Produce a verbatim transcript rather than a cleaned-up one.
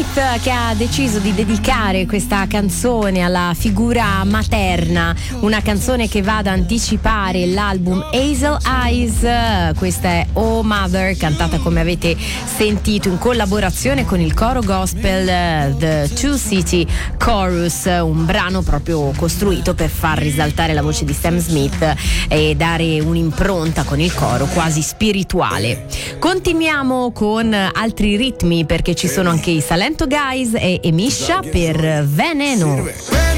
Smith, che ha deciso di dedicare questa canzone alla figura materna, una canzone che va ad anticipare l'album Hazel Eyes. Questa è Oh Mother, cantata come avete sentito in collaborazione con il coro gospel The Two City Chorus, un brano proprio costruito per far risaltare la voce di Sam Smith e dare un'impronta con il coro quasi spirituale. Continuiamo con altri ritmi, perché ci sono anche i Salento Guys e Emisha per Veneno.